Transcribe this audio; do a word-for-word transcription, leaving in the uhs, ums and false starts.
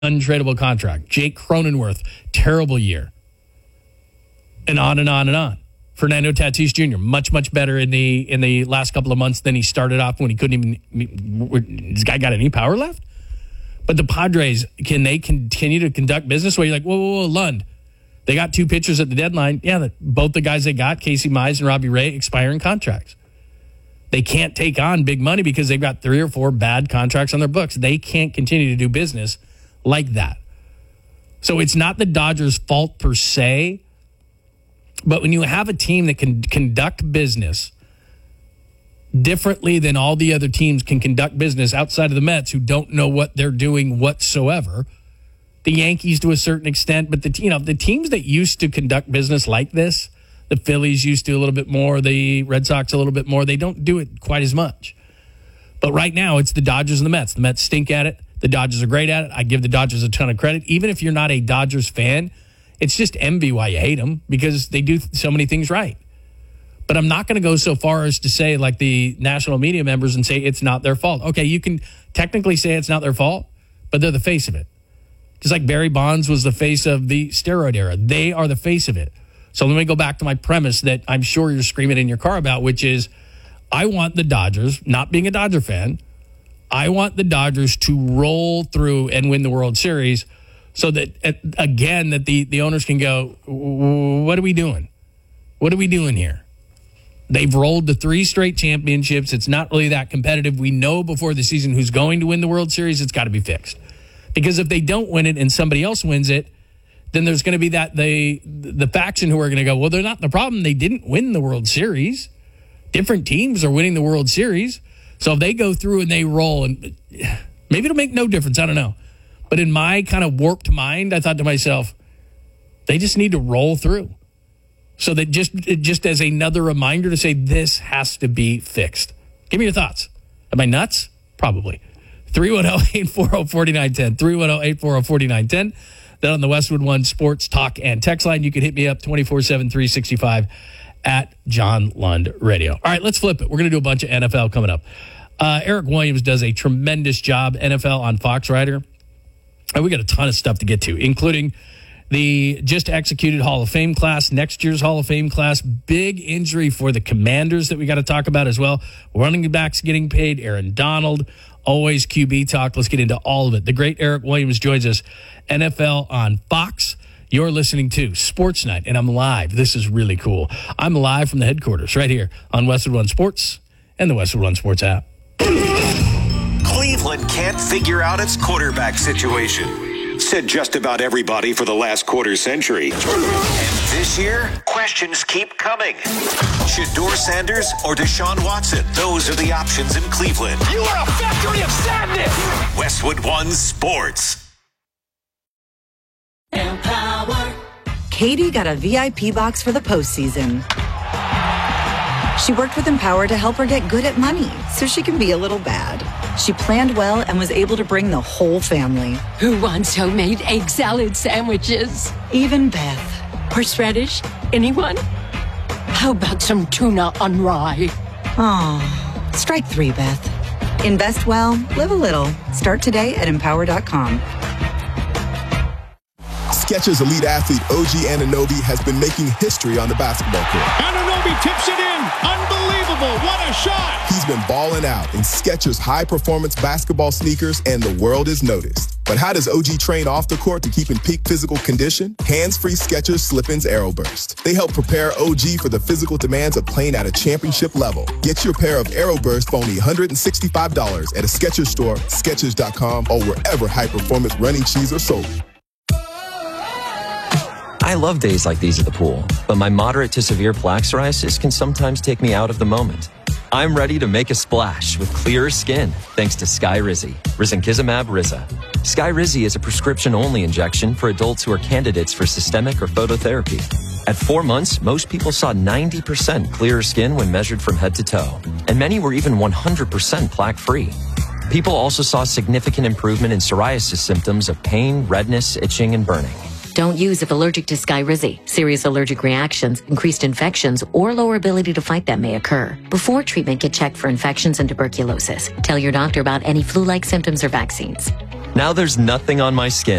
untradeable contract. Jake Cronenworth, terrible year. And on and on and on. Fernando Tatis Junior, much, much better in the in the last couple of months than he started off when he couldn't even... This guy got any power left? But the Padres, can they continue to conduct business where you're like, whoa, whoa, whoa, Lund. They got two pitchers at the deadline. Yeah, the, both the guys they got, Casey Mize and Robbie Ray, expiring contracts. They can't take on big money because they've got three or four bad contracts on their books. They can't continue to do business like that. So it's not the Dodgers' fault per se, but when you have a team that can conduct business differently than all the other teams can conduct business outside of the Mets who don't know what they're doing whatsoever, the Yankees to a certain extent, but the you know the teams that used to conduct business like this, the Phillies used to a little bit more, the Red Sox a little bit more, they don't do it quite as much. But right now, it's the Dodgers and the Mets. The Mets stink at it. The Dodgers are great at it. I give the Dodgers a ton of credit. Even if you're not a Dodgers fan, it's just envy why you hate them because they do so many things right. But I'm not going to go so far as to say, like the national media members, and say it's not their fault. Okay, you can technically say it's not their fault, but they're the face of it. Just like Barry Bonds was the face of the steroid era. They are the face of it. So let me go back to my premise that I'm sure you're screaming in your car about, which is I want the Dodgers, not being a Dodger fan, I want the Dodgers to roll through and win the World Series so that, again, that the, the owners can go, what are we doing? What are we doing here? They've rolled to three straight championships. It's not really that competitive. We know before the season who's going to win the World Series. It's got to be fixed. Because if they don't win it and somebody else wins it, then there's going to be that they, the faction who are going to go, well, they're not the problem. They didn't win the World Series. Different teams are winning the World Series. So if they go through and they roll, and maybe it'll make no difference. I don't know. But in my kind of warped mind, I thought to myself, they just need to roll through. So that just just as another reminder to say this has to be fixed. Give me your thoughts. Am I nuts? Probably. three one zero, eight four zero, four nine one zero. three one zero, eight four zero, four nine one zero. Then on the Westwood One Sports Talk and Text line, you can hit me up twenty-four seven, three sixty-five at John Lund Radio. All right, let's flip it. We're going to do a bunch of N F L coming up. Uh, Eric Williams does a tremendous job, N F L on Fox Writer. And we got a ton of stuff to get to, including the just executed Hall of Fame class, next year's Hall of Fame class, big injury for the Commanders that we got to talk about as well. Running backs getting paid, Aaron Donald, always Q B talk. Let's get into all of it. The great Eric Williams joins us, N F L on Fox. You're listening to Sports Night, and I'm live. This is really cool. I'm live from the headquarters right here on Westwood One Sports and the Westwood One Sports app. Cleveland can't figure out its quarterback situation. Said just about everybody for the last quarter century. And this year, questions keep coming. Shedeur Sanders or Deshaun Watson? Those are the options in Cleveland. You are a factory of sadness! Westwood One Sports. Empower. Katie got a V I P box for the postseason. She worked with Empower to help her get good at money so she can be a little bad. She planned well and was able to bring the whole family. Who wants homemade egg salad sandwiches? Even Beth. Horseradish? Anyone? How about some tuna on rye? Oh, strike three, Beth. Invest well, live a little. Start today at empower dot com. Skechers elite athlete O G Anunoby has been making history on the basketball court. Anunoby tips it in. Unbelievable. What a shot. He's been balling out in Skechers high-performance basketball sneakers, and the world has noticed. But how does O G train off the court to keep in peak physical condition? Hands-free Skechers Slip-ins Aeroburst. They help prepare O G for the physical demands of playing at a championship level. Get your pair of Aeroburst for only one hundred sixty-five dollars at a Skechers store, Skechers dot com, or wherever high-performance running shoes are sold. I love days like these at the pool, but my moderate to severe plaque psoriasis can sometimes take me out of the moment. I'm ready to make a splash with clearer skin thanks to Skyrizi, risankizumab Riza. Skyrizi is a prescription-only injection for adults who are candidates for systemic or phototherapy. At four months, most people saw ninety percent clearer skin when measured from head to toe, and many were even one hundred percent plaque-free. People also saw significant improvement in psoriasis symptoms of pain, redness, itching, and burning. Don't use if allergic to Skyrizi. Serious allergic reactions, increased infections, or lower ability to fight them may occur. Before treatment, get checked for infections and tuberculosis. Tell your doctor about any flu-like symptoms or vaccines. Now there's nothing on my skin